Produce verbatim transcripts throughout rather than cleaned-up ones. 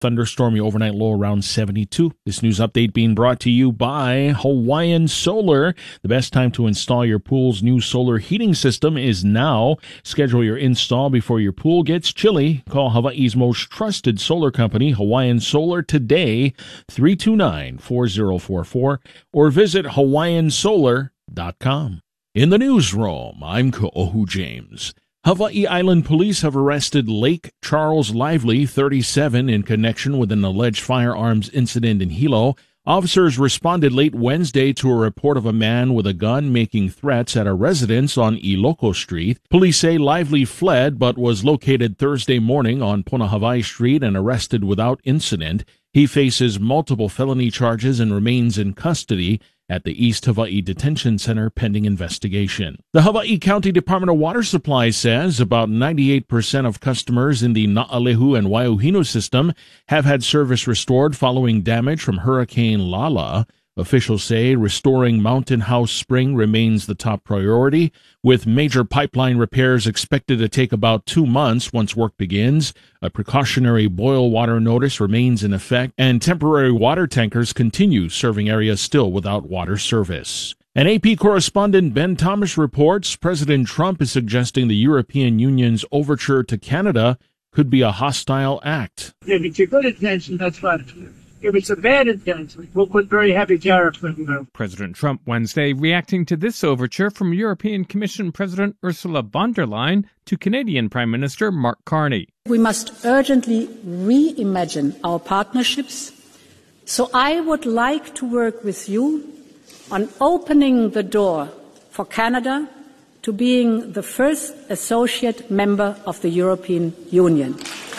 Thunderstormy overnight low around seventy-two. This news update being brought to you by Hawaiian Solar. The best time to install your pool's new solar heating system is now. Schedule your install before your pool gets chilly. Call Hawaii's most trusted solar company, Hawaiian Solar, today, three two nine, four zero four four, or visit hawaiian solar dot com. In the newsroom, I'm Ko'ohu James. Hawaii Island police have arrested Lake Charles Lively, thirty-seven, in connection with an alleged firearms incident in Hilo. Officers responded late Wednesday to a report of a man with a gun making threats at a residence on Iloko Street. Police say Lively fled but was located Thursday morning on Punahawai Street and arrested without incident. He faces multiple felony charges and remains in custody at the East Hawaii Detention Center pending investigation. The Hawaii County Department of Water Supply says about ninety-eight percent of customers in the Na'alehu and Waiuhinu system have had service restored following damage from Hurricane Lala. Officials say restoring Mountain House Spring remains the top priority, with major pipeline repairs expected to take about two months once work begins. A precautionary boil water notice remains in effect, and temporary water tankers continue serving areas still without water service. An A P correspondent Ben Thomas reports President Trump is suggesting the European Union's overture to Canada could be a hostile act. If it's a good intention, that's fine. If it's a bad intention, we'll put very heavy tariffs on them. President Trump Wednesday reacting to this overture from European Commission President Ursula von der Leyen to Canadian Prime Minister Mark Carney. We must urgently reimagine our partnerships. So I would like to work with you on opening the door for Canada to being the first associate member of the European Union.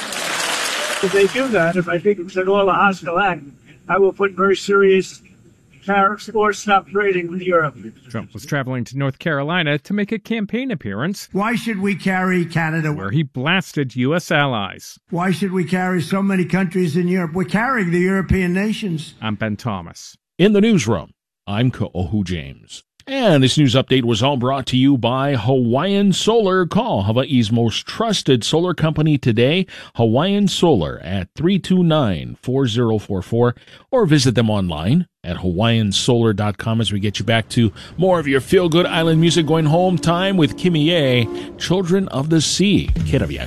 If they do that, if I think it's at all a hostile act, I will put very serious tariffs or stop trading with Europe. Trump was traveling to North Carolina to make a campaign appearance. Why should we carry Canada? Where he blasted U S allies. Why should we carry so many countries in Europe? We're carrying the European nations. I'm Ben Thomas. In the newsroom, I'm Ko'ohu James. And this news update was all brought to you by Hawaiian Solar. Call Hawaii's most trusted solar company today, Hawaiian Solar, at three two nine, four zero four four, or visit them online at hawaiian solar dot com as we get you back to more of your feel-good island music going home time with Kimi Ye, Children of the Sea. Kiraviak.